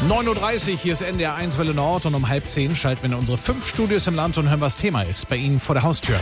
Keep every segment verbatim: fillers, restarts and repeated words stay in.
neun Uhr dreißig, hier ist N D R eins Welle Nord und um halb zehn schalten wir in unsere fünf Studios im Land und hören, was Thema ist bei Ihnen vor der Haustür.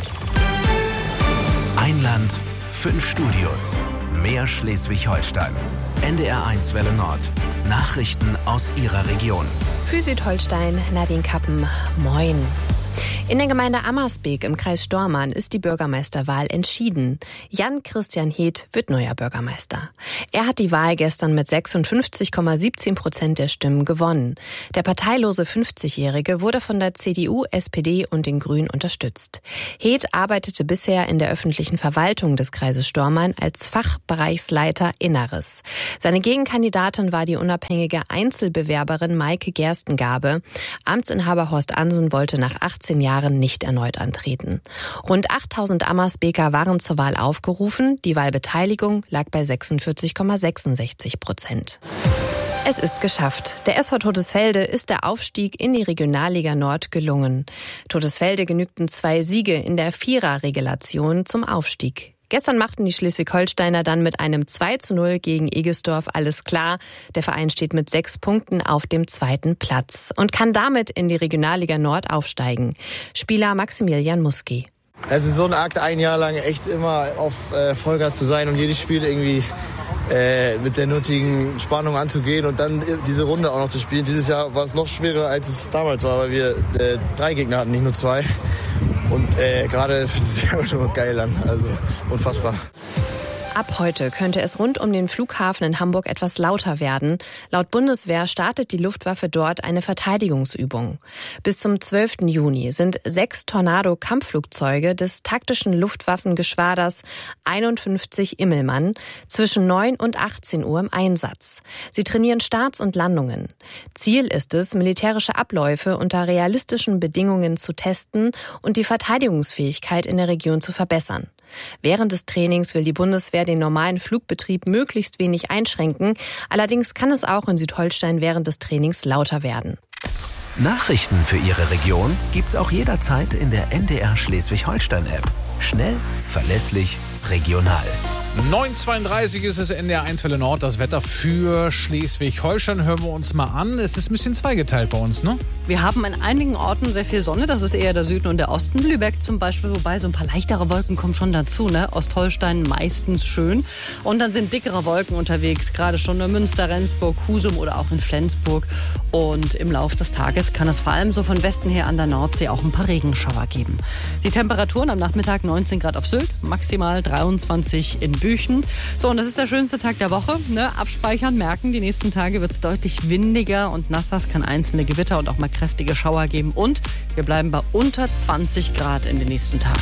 Ein Land, fünf Studios, mehr Schleswig-Holstein. N D R eins Welle Nord. Nachrichten aus Ihrer Region. Für Südholstein, Nadine Kappen, moin. In der Gemeinde Ammersbeek im Kreis Stormarn ist die Bürgermeisterwahl entschieden. Jan-Christian Heeth wird neuer Bürgermeister. Er hat die Wahl gestern mit sechsundfünfzig Komma siebzehn Prozent der Stimmen gewonnen. Der parteilose fünfzigjährige wurde von der C D U, S P D und den Grünen unterstützt. Heeth arbeitete bisher in der öffentlichen Verwaltung des Kreises Stormarn als Fachbereichsleiter Inneres. Seine Gegenkandidatin war die unabhängige Einzelbewerberin Maike Gerstengabe. Amtsinhaber Horst Ansen wollte nach achtzehn Jahren nicht erneut antreten. Rund achttausend Ammersbeker waren zur Wahl aufgerufen. Die Wahlbeteiligung lag bei sechsundvierzig Komma sechsundsechzig Prozent. Es ist geschafft. Der S V Todesfelde ist der Aufstieg in die Regionalliga Nord gelungen. Todesfelde genügten zwei Siege in der Vierer-Regelation zum Aufstieg. Gestern machten die Schleswig-Holsteiner dann mit einem zwei zu null gegen Egestorf alles klar. Der Verein steht mit sechs Punkten auf dem zweiten Platz und kann damit in die Regionalliga Nord aufsteigen. Spieler Maximilian Muski. Es ist so ein Akt, ein Jahr lang echt immer auf äh, Vollgas zu sein und jedes Spiel irgendwie äh, mit der nötigen Spannung anzugehen und dann diese Runde auch noch zu spielen. Dieses Jahr war es noch schwerer, als es damals war, weil wir äh, drei Gegner hatten, nicht nur zwei. Und äh, gerade fühlt es sich einfach nur geil an, also unfassbar. Ab heute könnte es rund um den Flughafen in Hamburg etwas lauter werden. Laut Bundeswehr startet die Luftwaffe dort eine Verteidigungsübung. Bis zum zwölften Juni sind sechs Tornado-Kampfflugzeuge des taktischen Luftwaffengeschwaders einundfünfzig Immelmann zwischen neun und achtzehn Uhr im Einsatz. Sie trainieren Starts und Landungen. Ziel ist es, militärische Abläufe unter realistischen Bedingungen zu testen und die Verteidigungsfähigkeit in der Region zu verbessern. Während des Trainings will die Bundeswehr den normalen Flugbetrieb möglichst wenig einschränken. Allerdings kann es auch in Südholstein während des Trainings lauter werden. Nachrichten für Ihre Region gibt's auch jederzeit in der N D R Schleswig-Holstein-App. Schnell, verlässlich, regional. neun Uhr zweiunddreißig ist es N D R eins Welle Nord. Das Wetter für Schleswig-Holstein hören wir uns mal an. Es ist ein bisschen zweigeteilt bei uns, ne? Wir haben an einigen Orten sehr viel Sonne. Das ist eher der Süden und der Osten. Lübeck zum Beispiel, wobei so ein paar leichtere Wolken kommen schon dazu. Ne? Ostholstein meistens schön. Und dann sind dickere Wolken unterwegs, gerade schon in Münster, Rendsburg, Husum oder auch in Flensburg. Und im Laufe des Tages kann es vor allem so von Westen her an der Nordsee auch ein paar Regenschauer geben. Die Temperaturen am Nachmittag neunzehn Grad auf Sylt, maximal dreiundzwanzig in Büchen. So, und das ist der schönste Tag der Woche. Ne? Abspeichern, merken, die nächsten Tage wird es deutlich windiger und nasser. Es kann einzelne Gewitter und auch mal kräftige Schauer geben. Und wir bleiben bei unter zwanzig Grad in den nächsten Tagen.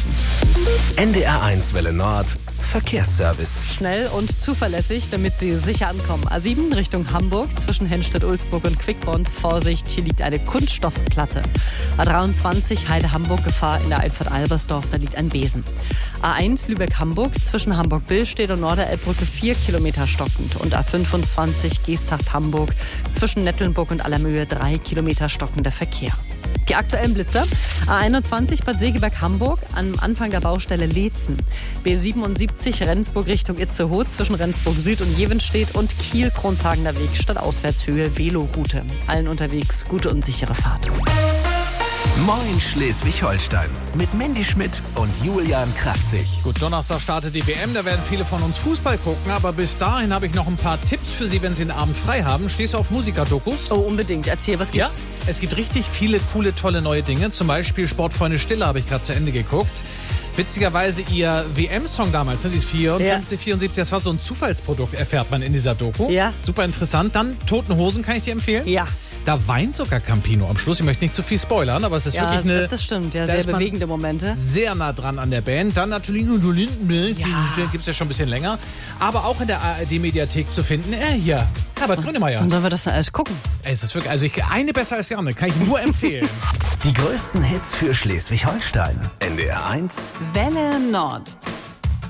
N D R eins Welle Nord. Verkehrsservice. Schnell und zuverlässig, damit Sie sicher ankommen. A sieben Richtung Hamburg, zwischen Hennstedt-Ulzburg und Quickborn. Vorsicht, hier liegt eine Kunststoffplatte. A dreiundzwanzig Heide-Hamburg, Gefahr in der Einfahrt Albersdorf, da liegt ein Besen. A eins Lübeck-Hamburg, zwischen Hamburg-Billstedt und Norderelbbrücke vier Kilometer stockend. Und A fünfundzwanzig Geesthacht-Hamburg, zwischen Nettelnburg und Allermöhe drei Kilometer stockender Verkehr. Die aktuellen Blitzer: A einundzwanzig Bad Segeberg-Hamburg, am Anfang der Baustelle Leetzen. B siebenundsiebzig Rendsburg Richtung Itzehoe, zwischen Rendsburg Süd und Jevenstedt und Kiel-Kronshagener Weg statt Auswärtshöhe Veloroute. Allen unterwegs gute und sichere Fahrt. Moin Schleswig-Holstein mit Mandy Schmidt und Julian Kraftzig. Gut, Donnerstag startet die W M, da werden viele von uns Fußball gucken, aber bis dahin habe ich noch ein paar Tipps für Sie, wenn Sie den Abend frei haben. Stehst du auf Musikerdokus? Oh, unbedingt. Erzähl, was gibt's? Ja, es gibt richtig viele coole, tolle neue Dinge. Zum Beispiel Sportfreunde Stille habe ich gerade zu Ende geguckt. Witzigerweise ihr W M-Song damals, ne, die vierundfünfzig, ja. vierundsiebzig, das war so ein Zufallsprodukt, erfährt man in dieser Doku. Ja. Super interessant. Dann Toten Hosen kann ich dir empfehlen. Ja. Da weint sogar Campino am Schluss. Ich möchte nicht zu viel spoilern, aber es ist ja, wirklich eine... Das, das stimmt, ja, sehr bewegende Momente. Sehr nah dran an der Band. Dann natürlich Udo Lindenberg, ja. Die gibt es ja schon ein bisschen länger. Aber auch in der A R D-Mediathek zu finden. Er hier, Herbert Grönemeyer. Dann sollen wir das dann alles gucken. Ey, ist das wirklich, also ich, eine besser als die andere, kann ich nur empfehlen. Die größten Hits für Schleswig-Holstein. N D R eins Welle Nord.